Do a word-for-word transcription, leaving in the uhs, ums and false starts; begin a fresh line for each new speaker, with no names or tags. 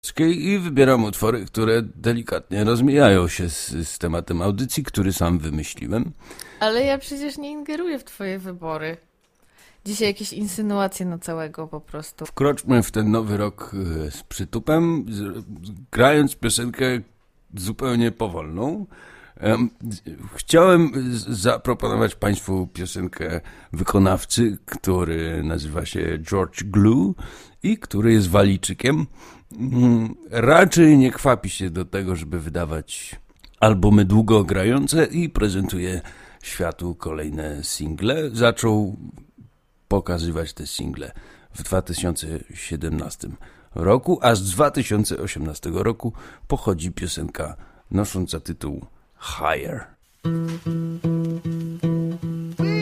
i wybieram utwory, które delikatnie rozmijają się z, z tematem audycji, który sam wymyśliłem.
Ale ja przecież nie ingeruję w twoje wybory. Dzisiaj jakieś insynuacje na całego po prostu.
Wkroczmy w ten nowy rok z przytupem, z, grając piosenkę zupełnie powolną. Chciałem zaproponować Państwu piosenkę wykonawcy, który nazywa się George Glue i który jest waliczykiem. Raczej nie kwapi się do tego, żeby wydawać albumy długogrające i prezentuje światu kolejne single. Zaczął pokazywać te single w dwa tysiące siedemnastym roku, a z dwa tysiące osiemnastego roku pochodzi piosenka nosząca tytuł Higher.
We